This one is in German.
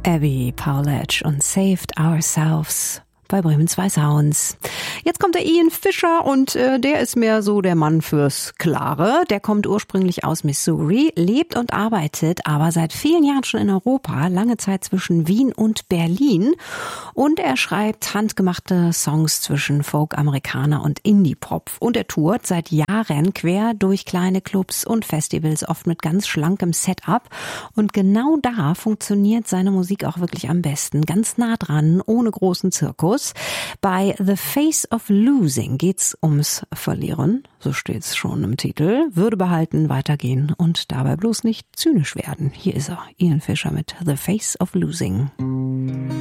Abby Pauletsch und Saved Ourselves bei Bremen 2 Sounds. Jetzt kommt der Ian Fischer und der ist mehr so der Mann fürs Klare. Der kommt ursprünglich aus Missouri, lebt und arbeitet aber seit vielen Jahren schon in Europa, lange Zeit zwischen Wien und Berlin. Und er schreibt handgemachte Songs zwischen Folk, Amerikaner und Indie-Pop. Und er tourt seit Jahren quer durch kleine Clubs und Festivals, oft mit ganz schlankem Setup. Und genau da funktioniert seine Musik auch wirklich am besten. Ganz nah dran, ohne großen Zirkus. Bei The Face of Losing geht's ums Verlieren, so steht's schon im Titel. Würde behalten, weitergehen und dabei bloß nicht zynisch werden. Hier ist er, Ian Fischer mit The Face of Losing.